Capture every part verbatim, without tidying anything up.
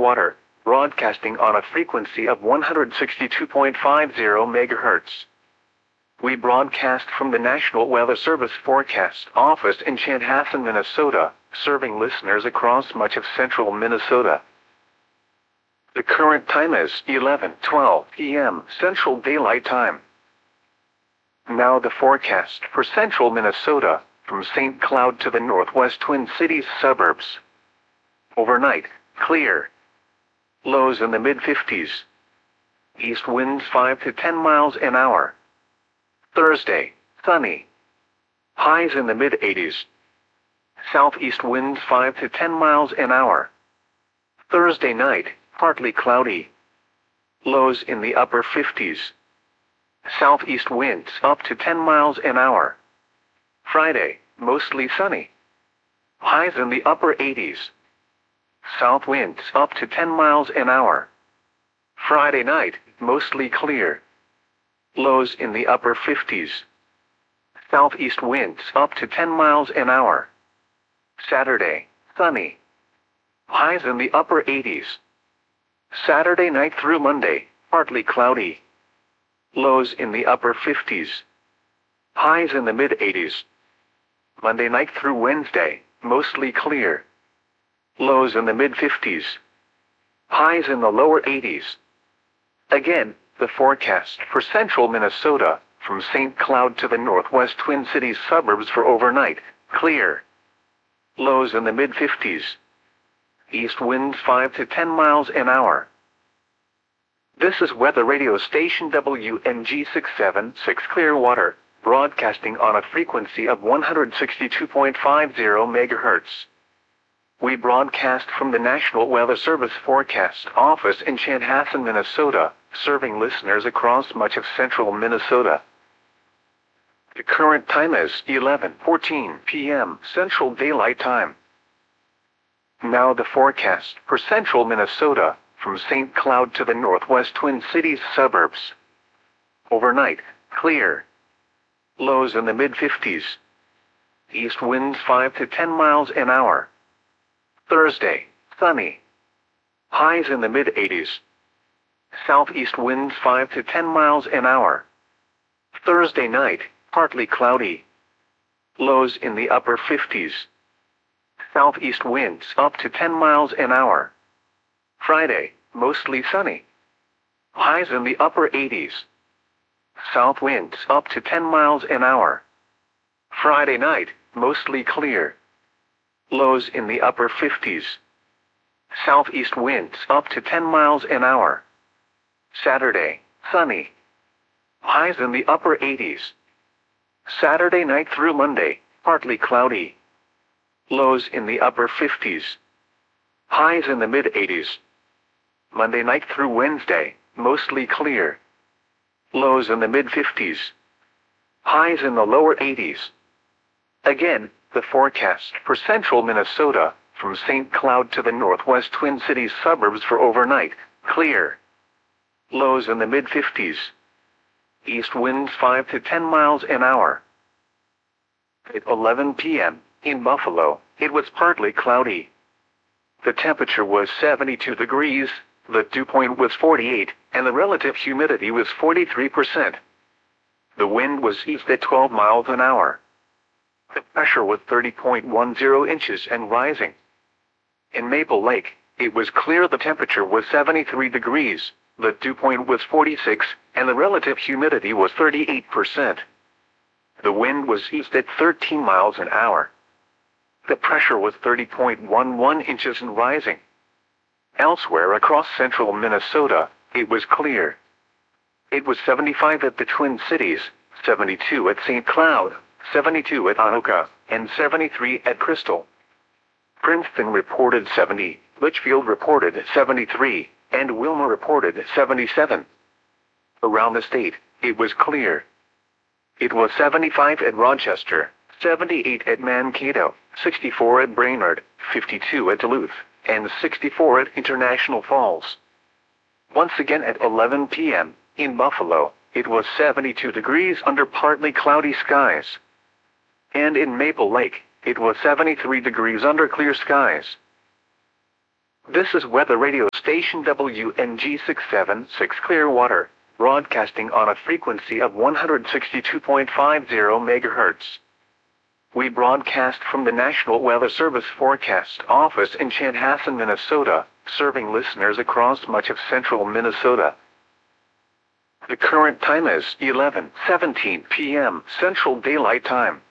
Clearwater, broadcasting on a frequency of one hundred sixty-two point five zero megahertz. We broadcast from the National Weather Service Forecast Office in Chanhassen, Minnesota, serving listeners across much of central Minnesota. The current time is eleven twelve p m Central Daylight Time. Now the forecast for central Minnesota, from Saint Cloud to the northwest Twin Cities suburbs. Overnight, clear. Lows in the mid fifties. East winds five to ten miles an hour. Thursday, sunny. Highs in the mid eighties. Southeast winds five to ten miles an hour. Thursday night, partly cloudy. Lows in the upper fifties. Southeast winds up to ten miles an hour. Friday, mostly sunny. Highs in the upper eighties. South winds up to ten miles an hour. Friday night, mostly clear. Lows in the upper fifties. Southeast winds up to ten miles an hour. Saturday, sunny. Highs in the upper eighties. Saturday night through Monday, partly cloudy. Lows in the upper fifties. Highs in the mid eighties. Monday night through Wednesday, mostly clear. Lows in the mid fifties. Highs in the lower eighties. Again, the forecast for central Minnesota, from Saint Cloud to the northwest Twin Cities suburbs for overnight, clear. Lows in the mid fifties. East winds five to ten miles an hour. This is weather radio station W N G six seven six Clearwater, broadcasting on a frequency of one hundred sixty-two point five zero megahertz. We broadcast from the National Weather Service Forecast Office in Chanhassen, Minnesota, serving listeners across much of central Minnesota. The current time is eleven fourteen p m Central Daylight Time. Now the forecast for central Minnesota, from Saint Cloud to the northwest Twin Cities suburbs. Overnight, clear. Lows in the mid fifties. East winds five to ten miles an hour. Thursday, sunny. Highs in the mid eighties. Southeast winds five to ten miles an hour. Thursday night, partly cloudy. Lows in the upper fifties. Southeast winds up to ten miles an hour. Friday, mostly sunny. Highs in the upper eighties. South winds up to ten miles an hour. Friday night, mostly clear. Lows in the upper fifties. Southeast winds up to ten miles an hour. Saturday, sunny. Highs in the upper eighties. Saturday night through Monday, partly cloudy. Lows in the upper fifties. Highs in the mid eighties. Monday night through Wednesday, mostly clear. Lows in the mid fifties. Highs in the lower eighties. Again, the forecast for central Minnesota, from Saint Cloud to the northwest Twin Cities suburbs for overnight, clear. Lows in the mid fifties. East winds five to ten miles an hour. At eleven p m, in Buffalo, it was partly cloudy. The temperature was seventy-two degrees, the dew point was forty-eight, and the relative humidity was forty-three percent. The wind was east at twelve miles an hour. The pressure was thirty point one zero inches and rising. In Maple Lake, it was clear. The temperature was seventy-three degrees, the dew point was forty-six, and the relative humidity was thirty-eight percent. The wind was east at thirteen miles an hour. The pressure was thirty point one one inches and rising. Elsewhere across central Minnesota, it was clear. It was seventy-five at the Twin Cities, seventy-two at Saint Cloud, seventy-two at Anoka, and seventy-three at Crystal. Princeton reported seventy, Litchfield reported seventy-three, and Wilma reported seventy-seven. Around the state, it was clear. It was seventy-five at Rochester, seventy-eight at Mankato, sixty-four at Brainerd, fifty-two at Duluth, and sixty-four at International Falls. Once again at eleven p m, in Buffalo, it was seventy-two degrees under partly cloudy skies. And in Maple Lake, it was seventy-three degrees under clear skies. This is weather radio station W N G six seven six Clearwater, broadcasting on a frequency of one hundred sixty-two point five zero megahertz. We broadcast from the National Weather Service Forecast Office in Chanhassen, Minnesota, serving listeners across much of central Minnesota. The current time is eleven seventeen p m Central Daylight Time.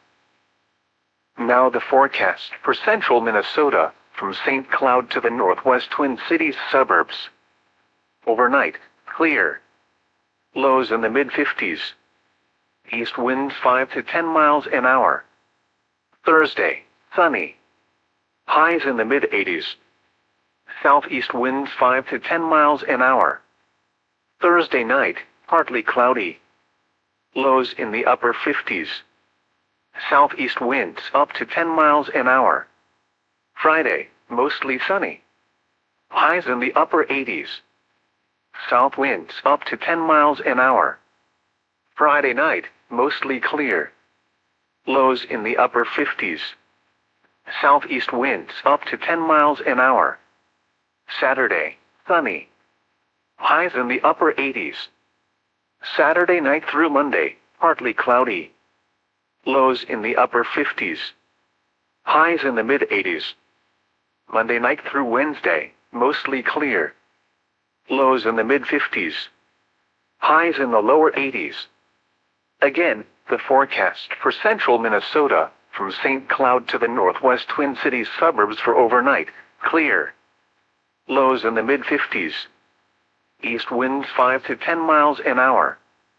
Now the forecast for central Minnesota, from Saint Cloud to the northwest Twin Cities suburbs. Overnight, clear. Lows in the mid fifties. East winds five to ten miles an hour. Thursday, sunny. Highs in the mid eighties. Southeast winds five to ten miles an hour. Thursday night, partly cloudy. Lows in the upper fifties. Southeast winds up to ten miles an hour. Friday, mostly sunny. Highs in the upper eighties. South winds up to ten miles an hour. Friday night, mostly clear. Lows in the upper fifties. Southeast winds up to ten miles an hour. Saturday, sunny. Highs in the upper eighties. Saturday night through Monday, partly cloudy. Lows in the upper fifties. Highs in the mid eighties. Monday night through Wednesday, mostly clear. Lows in the mid fifties. Highs in the lower eighties. Again, the forecast for central Minnesota, from Saint Cloud to the northwest Twin Cities suburbs for overnight, clear. Lows in the mid fifties. East winds five to ten miles an hour.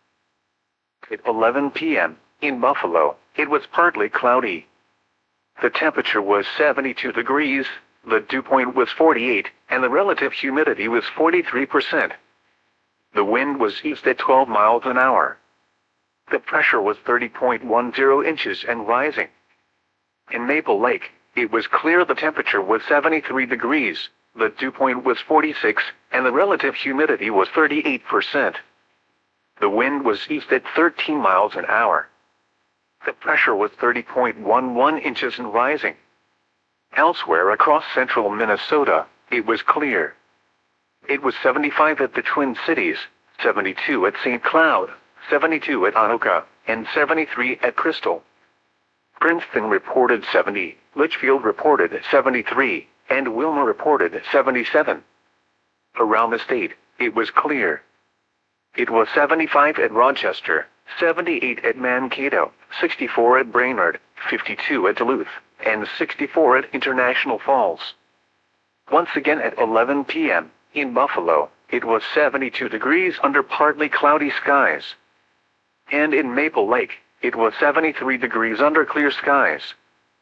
At eleven p m, in Buffalo, it was partly cloudy. The temperature was seventy-two degrees, the dew point was forty-eight, and the relative humidity was forty-three percent. The wind was east at twelve miles an hour. The pressure was thirty point one zero inches and rising. In Maple Lake, it was clear. The temperature was seventy-three degrees, the dew point was forty-six, and the relative humidity was thirty-eight percent. The wind was east at thirteen miles an hour. The pressure was thirty point one one inches and rising. Elsewhere across central Minnesota, it was clear. It was seventy-five at the Twin Cities, seventy-two at Saint Cloud, seventy-two at Anoka, and seventy-three at Crystal. Princeton reported seventy, Litchfield reported seventy-three, and Wilmer reported seventy-seven. Around the state, it was clear. It was seventy-five at Rochester, seventy-eight at Mankato, sixty-four at Brainerd, fifty-two at Duluth, and sixty-four at International Falls. Once again at eleven p m, in Buffalo, it was seventy-two degrees under partly cloudy skies. And in Maple Lake, it was seventy-three degrees under clear skies.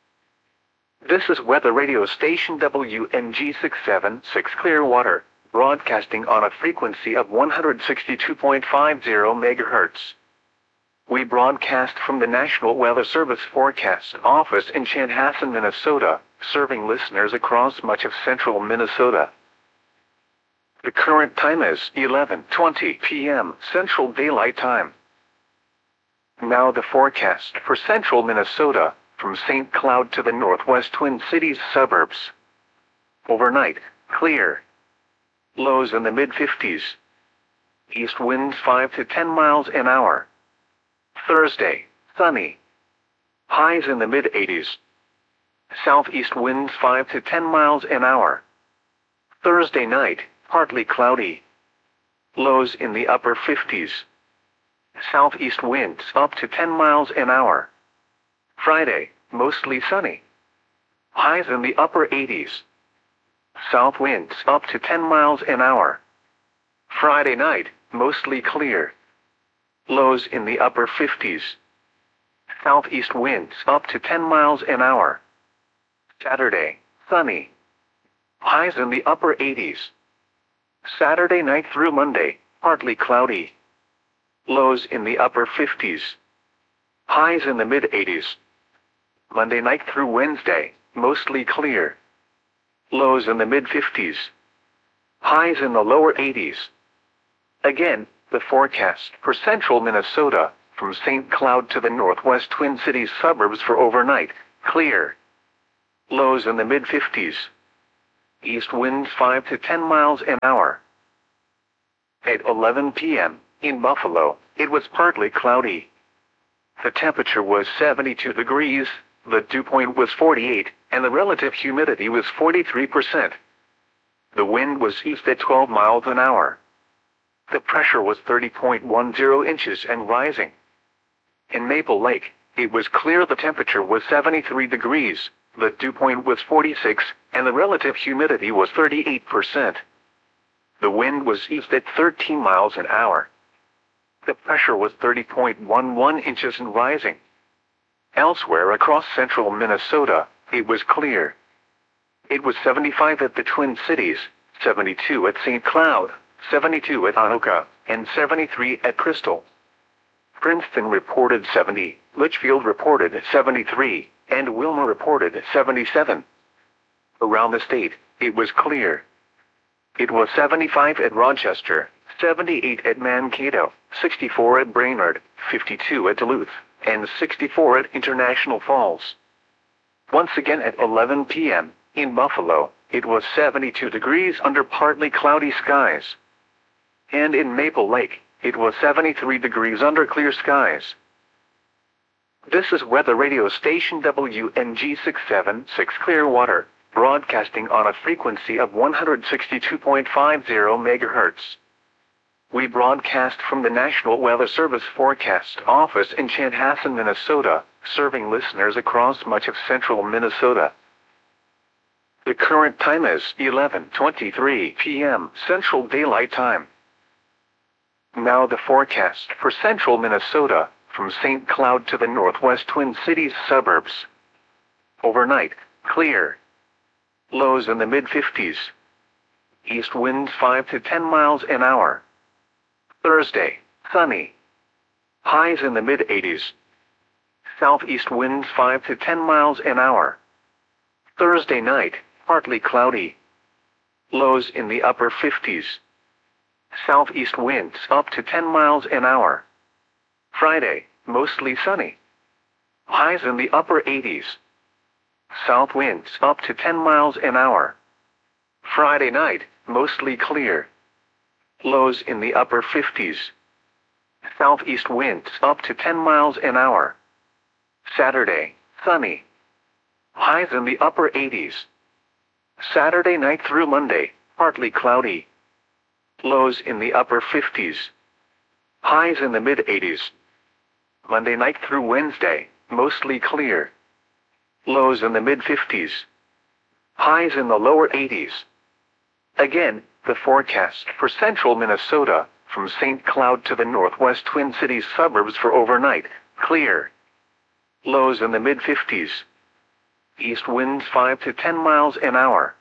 This is weather radio station W N G six seven six Clearwater, broadcasting on a frequency of one hundred sixty-two point five zero megahertz. We broadcast from the National Weather Service Forecast Office in Chanhassen, Minnesota, serving listeners across much of central Minnesota. The current time is eleven twenty p m Central Daylight Time. Now the forecast for central Minnesota, from Saint Cloud to the northwest Twin Cities suburbs. Overnight, clear. Lows in the mid fifties. East winds five to ten miles an hour. Thursday, sunny. Highs in the mid eighties. Southeast winds five to ten miles an hour. Thursday night, partly cloudy. Lows in the upper fifties. Southeast winds up to ten miles an hour. Friday, mostly sunny. Highs in the upper eighties. South winds up to ten miles an hour. Friday night, mostly clear. Lows in the upper fifties. Southeast winds up to ten miles an hour. Saturday, sunny. Highs in the upper eighties. Saturday night through Monday, partly cloudy. Lows in the upper fifties. Highs in the mid eighties. Monday night through Wednesday, mostly clear. Lows in the mid fifties. Highs in the lower eighties. Again, the forecast for central Minnesota, from Saint Cloud to the northwest Twin Cities suburbs for overnight, clear. Lows in the mid fifties. East winds five to ten miles an hour. At eleven p m in Buffalo, it was partly cloudy. The temperature was seventy-two degrees, the dew point was forty-eight, and the relative humidity was forty-three percent. The wind was east at twelve miles an hour. The pressure was thirty point one zero inches and rising. In Maple Lake, it was clear. The temperature was seventy-three degrees, the dew point was forty-six, and the relative humidity was thirty-eight percent. The wind was east at thirteen miles an hour. The pressure was thirty point one one inches and rising. Elsewhere across central Minnesota, it was clear. It was seventy-five at the Twin Cities, seventy-two at Saint Cloud, seventy-two at Anoka, and seventy-three at Crystal. Princeton reported seventy, Litchfield reported seventy-three, and Wilmer reported seventy-seven. Around the state, it was clear. It was seventy-five at Rochester, seventy-eight at Mankato, sixty-four at Brainerd, fifty-two at Duluth, and sixty-four at International Falls. Once again at eleven p m in Buffalo, it was seventy-two degrees under partly cloudy skies. And in Maple Lake, it was seventy-three degrees under clear skies. This is weather radio station W N G six seven six Clearwater, broadcasting on a frequency of one hundred sixty-two point five zero megahertz. We broadcast from the National Weather Service Forecast Office in Chanhassen, Minnesota, serving listeners across much of central Minnesota. The current time is eleven twenty-three p m Central Daylight Time. Now the forecast for central Minnesota, from Saint Cloud to the northwest Twin Cities suburbs. Overnight, clear. Lows in the mid fifties. East winds five to ten miles an hour. Thursday, sunny. Highs in the mid eighties. Southeast winds five to ten miles an hour. Thursday night, partly cloudy. Lows in the upper fifties. Southeast winds up to ten miles an hour. Friday, mostly sunny. Highs in the upper eighties. South winds up to ten miles an hour. Friday night, mostly clear. Lows in the upper fifties. Southeast winds up to ten miles an hour. Saturday, sunny. Highs in the upper eighties. Saturday night through Monday, partly cloudy. Lows in the upper fifties. Highs in the mid eighties. Monday night through Wednesday, mostly clear. Lows in the mid fifties. Highs in the lower eighties. Again, the forecast for central Minnesota, from Saint Cloud to the northwest Twin Cities suburbs for overnight, clear. Lows in the mid fifties. East winds five to ten miles an hour.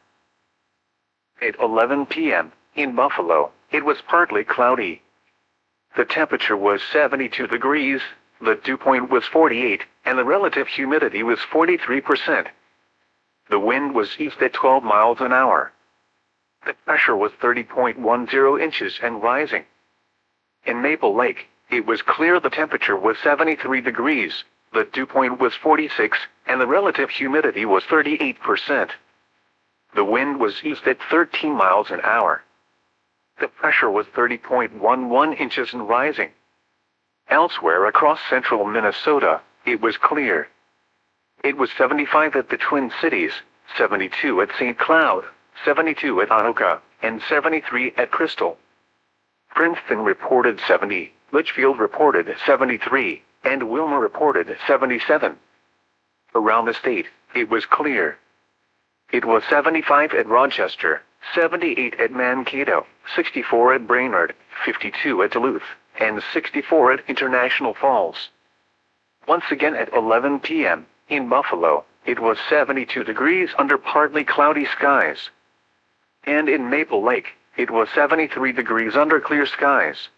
At eleven p m in Buffalo, it was partly cloudy. The temperature was seventy-two degrees, the dew point was forty-eight, and the relative humidity was forty-three percent. The wind was east at twelve miles an hour. The pressure was thirty point one zero inches and rising. In Maple Lake, it was clear. The temperature was seventy-three degrees, the dew point was forty-six, and the relative humidity was thirty-eight percent. The wind was east at thirteen miles an hour. The pressure was thirty point one one inches and rising. Elsewhere across central Minnesota, it was clear. It was seventy-five at the Twin Cities, seventy-two at Saint Cloud, seventy-two at Anoka, and seventy-three at Crystal. Princeton reported seventy, Litchfield reported seventy-three, and Wilmer reported seventy-seven. Around the state, it was clear. It was seventy-five at Rochester, seventy-eight at Mankato, sixty-four at Brainerd, fifty-two at Duluth, and sixty-four at International Falls. Once again at eleven p m in Buffalo, it was seventy-two degrees under partly cloudy skies. And in Maple Lake, it was seventy-three degrees under clear skies.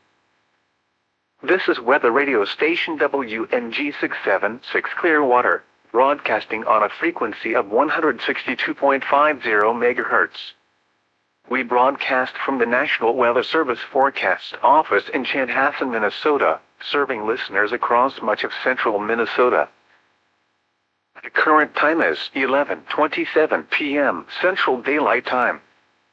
This is weather radio station W N G six seven six Clearwater, broadcasting on a frequency of one hundred sixty-two point five zero megahertz. We broadcast from the National Weather Service Forecast Office in Chanhassen, Minnesota, serving listeners across much of central Minnesota. The current time is eleven twenty-seven p m Central Daylight Time.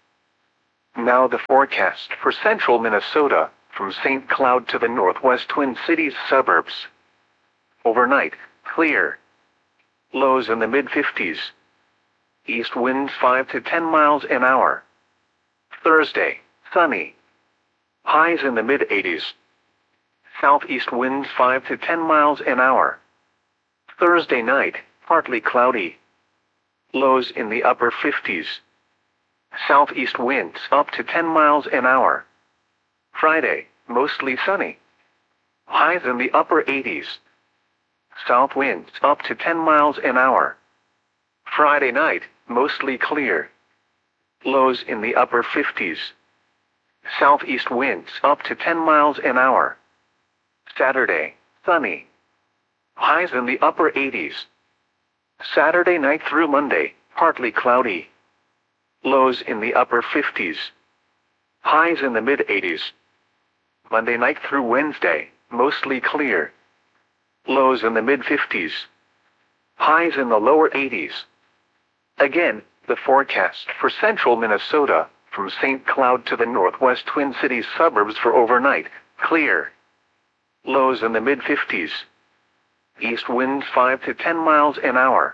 Now the forecast for central Minnesota, from Saint Cloud to the northwest Twin Cities suburbs. Overnight, clear. Lows in the mid fifties. East winds five to ten miles an hour. Thursday, sunny. Highs in the mid eighties. Southeast winds five to ten miles an hour. Thursday night, partly cloudy. Lows in the upper fifties. Southeast winds up to ten miles an hour. Friday, mostly sunny. Highs in the upper eighties. South winds up to ten miles an hour. Friday night, mostly clear. Lows in the upper fifties. Southeast winds up to ten miles an hour. Saturday, sunny. Highs in the upper eighties. Saturday night through Monday, partly cloudy. Lows in the upper fifties. Highs in the mid eighties. Monday night through Wednesday, mostly clear. Lows in the mid fifties. Highs in the lower eighties. Again, the forecast for central Minnesota, from Saint Cloud to the northwest Twin Cities suburbs for overnight, clear. Lows in the mid fifties. East winds five to ten miles an hour.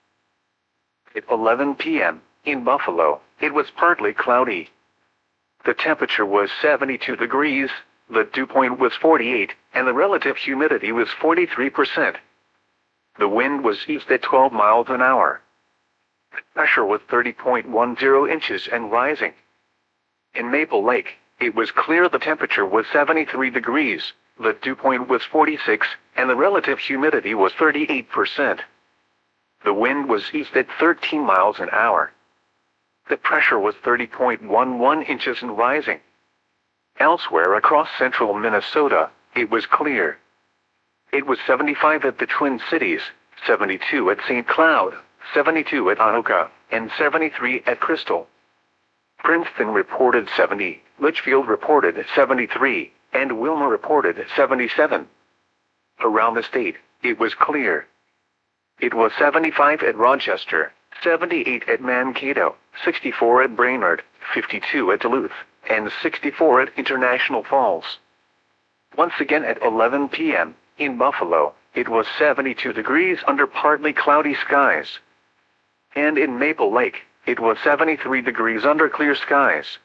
At eleven p m, in Buffalo, it was partly cloudy. The temperature was seventy-two degrees, the dew point was forty-eight, and the relative humidity was forty-three percent. The wind was east at twelve miles an hour. The pressure was thirty point one zero inches and rising. In Maple Lake, it was clear. The temperature was seventy-three degrees, the dew point was forty-six, and the relative humidity was thirty-eight percent. The wind was east at thirteen miles an hour. The pressure was thirty point one one inches and rising. Elsewhere across central Minnesota, it was clear. It was seventy-five at the Twin Cities, seventy-two at Saint Cloud, seventy-two at Anoka, and seventy-three at Crystal. Princeton reported seventy, Litchfield reported seventy-three, and Wilmer reported seventy-seven. Around the state, it was clear. It was seventy-five at Rochester, seventy-eight at Mankato, sixty-four at Brainerd, fifty-two at Duluth, and sixty-four at International Falls. Once again at eleven p m, in Buffalo, it was seventy-two degrees under partly cloudy skies. And in Maple Lake, it was seventy-three degrees under clear skies.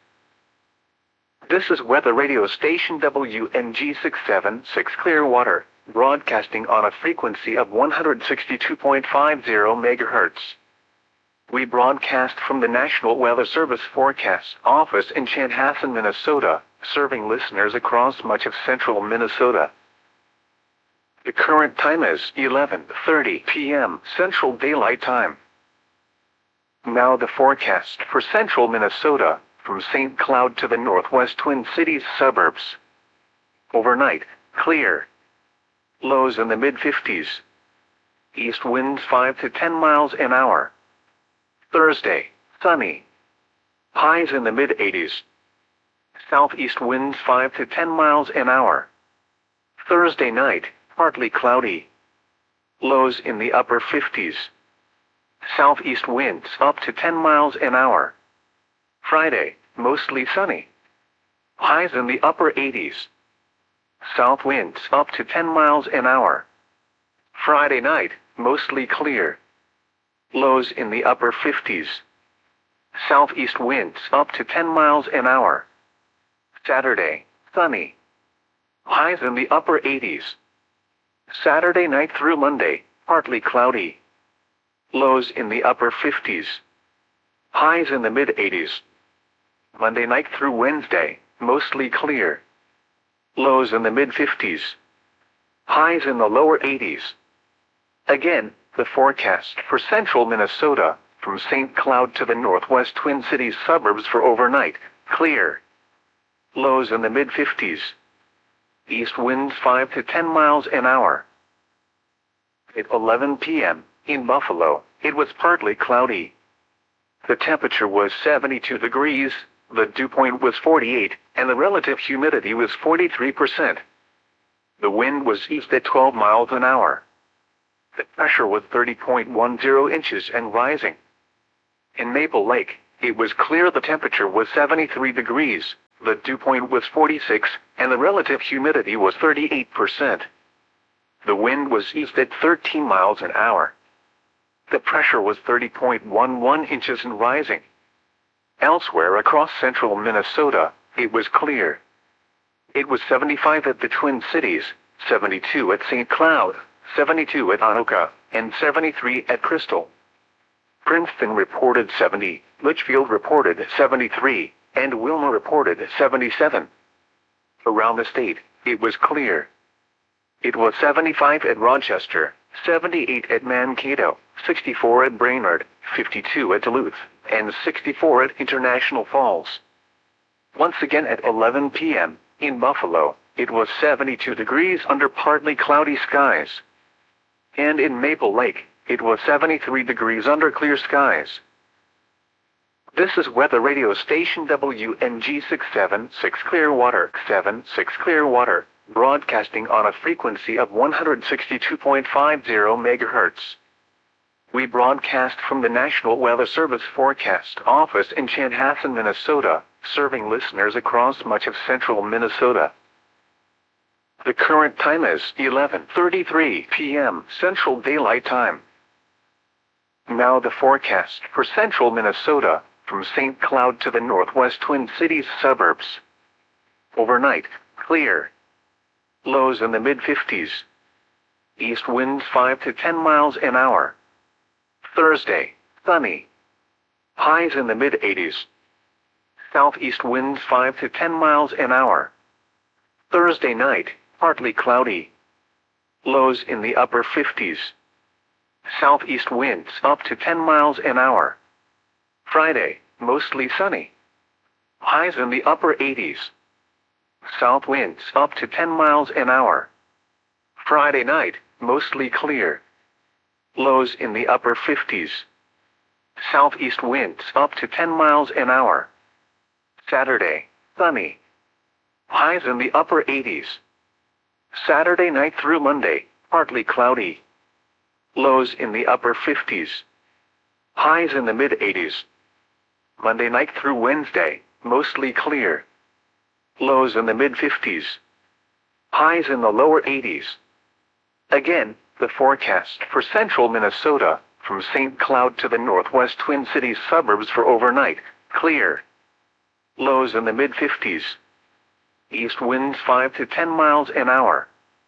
This is weather radio station W N G six seventy-six Clearwater, broadcasting on a frequency of one hundred sixty-two point five zero megahertz. We broadcast from the National Weather Service Forecast Office in Chanhassen, Minnesota, serving listeners across much of central Minnesota. The current time is eleven thirty p m Central Daylight Time. Now the forecast for central Minnesota, from Saint Cloud to the northwest Twin Cities suburbs. Overnight, clear. Lows in the mid fifties. East winds five to ten miles an hour. Thursday, sunny. Highs in the mid eighties. Southeast winds five to ten miles an hour. Thursday night, partly cloudy. Lows in the upper fifties. Southeast winds up to ten miles an hour. Friday, mostly sunny. Highs in the upper eighties. South winds up to ten miles an hour. Friday night, mostly clear. Lows in the upper fifties. Southeast winds up to ten miles an hour. Saturday, sunny. Highs in the upper eighties. Saturday night through Monday, partly cloudy. Lows in the upper fifties. Highs in the mid eighties. Monday night through Wednesday, mostly clear. Lows in the mid fifties. Highs in the lower eighties. Again, the forecast for central Minnesota, from Saint Cloud to the northwest Twin Cities suburbs for overnight, clear. Lows in the mid fifties. East winds five to ten miles an hour. At eleven p m, in Buffalo, it was partly cloudy. The temperature was seventy-two degrees, the dew point was forty-eight, and the relative humidity was forty-three percent. The wind was east at twelve miles an hour. The pressure was thirty point one zero inches and rising. In Maple Lake, it was clear. The temperature was seventy-three degrees, the dew point was forty-six, and the relative humidity was thirty-eight percent. The wind was east at thirteen miles an hour. The pressure was thirty point one one inches and rising. Elsewhere across central Minnesota, it was clear. It was seventy-five at the Twin Cities, seventy-two at Saint Cloud, seventy-two at Anoka, and seventy-three at Crystal. Princeton reported seventy, Litchfield reported seventy-three, and Wilmer reported seventy-seven. Around the state, it was clear. It was seventy-five at Rochester, seventy-eight at Mankato, sixty-four at Brainerd, fifty-two at Duluth, and sixty-four at International Falls. Once again at eleven p m, in Buffalo, it was seventy-two degrees under partly cloudy skies. And in Maple Lake, it was seventy-three degrees under clear skies. This is weather radio station W N G six seven six Clearwater, seven six Clearwater, broadcasting on a frequency of one hundred sixty-two point five zero megahertz. We broadcast from the National Weather Service Forecast Office in Chanhassen, Minnesota, serving listeners across much of central Minnesota. The current time is eleven thirty-three p m Central Daylight Time. Now the forecast for central Minnesota, from Saint Cloud to the northwest Twin Cities suburbs. Overnight, clear. Lows in the mid fifties. East winds five to ten miles an hour. Thursday, sunny. Highs in the mid eighties. Southeast winds five to ten miles an hour. Thursday night, partly cloudy. Lows in the upper fifties. Southeast winds up to ten miles an hour. Friday, mostly sunny. Highs in the upper eighties. South winds up to ten miles an hour. Friday night, mostly clear. Lows in the upper fifties. Southeast winds up to ten miles an hour. Saturday, sunny. Highs in the upper eighties. Saturday night through Monday, partly cloudy. Lows in the upper fifties. Highs in the mid eighties. Monday night through Wednesday, mostly clear. Lows in the mid fifties. Highs in the lower eighties. Again, the forecast for central Minnesota, from Saint Cloud to the northwest Twin Cities suburbs for overnight, clear. Lows in the mid fifties. East winds five to ten miles an hour.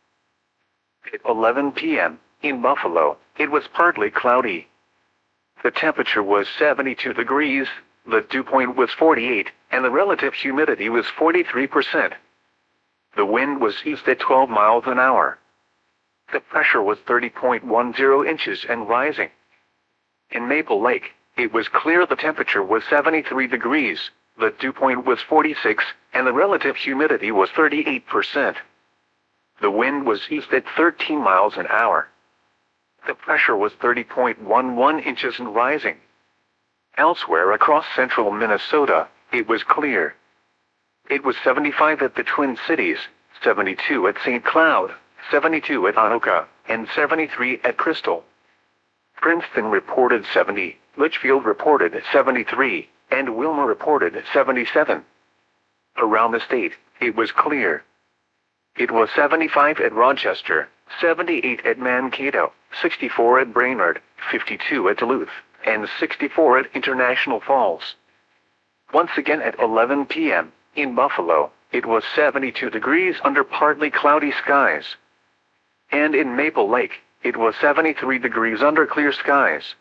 At eleven p m, in Buffalo, it was partly cloudy. The temperature was seventy-two degrees, the dew point was forty-eight, and the relative humidity was forty-three percent. The wind was east at twelve miles an hour. The pressure was thirty point one zero inches and rising. In Maple Lake, it was clear. The temperature was seventy-three degrees, the dew point was forty-six, and the relative humidity was thirty-eight percent. The wind was east at thirteen miles an hour. The pressure was thirty point one one inches and rising. Elsewhere across central Minnesota, it was clear. It was seventy-five at the Twin Cities, seventy-two at Saint Cloud, seventy-two at Anoka, and seventy-three at Crystal. Princeton reported seventy, Litchfield reported seventy-three, and Wilmer reported seventy-seven. Around the state, it was clear. It was seventy-five at Rochester, seventy-eight at Mankato, sixty-four at Brainerd, fifty-two at Duluth, and sixty-four at International Falls. Once again at eleven p m, in Buffalo, it was seventy-two degrees under partly cloudy skies. And in Maple Lake, it was seventy-three degrees under clear skies.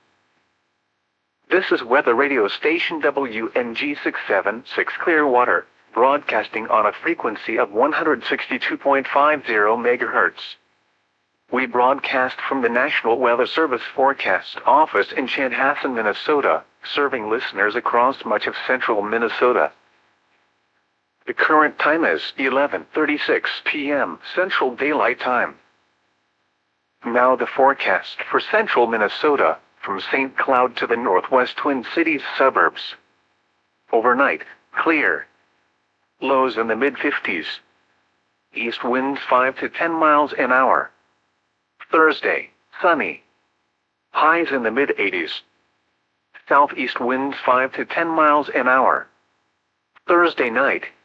This is weather radio station W N G six seven six Clearwater, broadcasting on a frequency of one hundred sixty-two point five zero megahertz. We broadcast from the National Weather Service Forecast Office in Chanhassen, Minnesota, serving listeners across much of central Minnesota. The current time is eleven thirty-six p m Central Daylight Time. Now the forecast for central Minnesota, from Saint Cloud to the northwest Twin Cities suburbs. Overnight, clear. Lows in the mid fifties. East winds five to ten miles an hour. Thursday, sunny. Highs in the mid eighties. Southeast winds five to ten miles an hour. Thursday night,